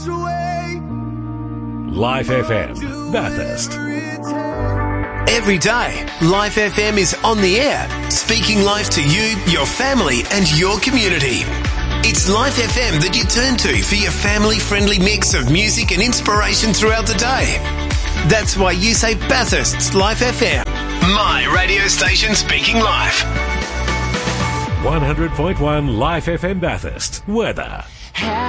Life FM, Bathurst. Every day, Life FM is on the air, speaking life to you, your family and your community. It's Life FM that you turn to for your family-friendly mix of music and inspiration throughout the day. That's why you say Bathurst's Life FM. My radio station speaking life. 100.1 Life FM Bathurst. Weather.